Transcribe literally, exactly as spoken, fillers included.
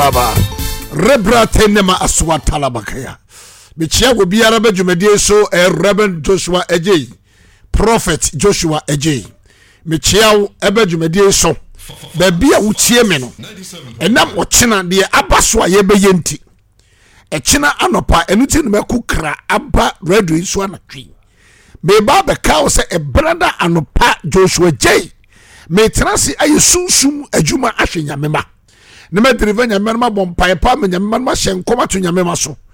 Aba Rebra Tenema Aswatala Bakaya. Michia will be Arabe Jumedi so a Reverend Joshua Ejay. Prophet Joshua Ejay. Michia Ebe Jumedi so. Baby a utie meno. Enam ochina de abaswa yebe yenti. Echina anopa enuti me kukra aba radio so anatwi. Me ba be ka se e brother anopa Joshua J. Me trasi aye sunsum adwuma ahwe nyamema. Ne me drive nyamema bom paipa me nyamema hye nkoma to nyamema so.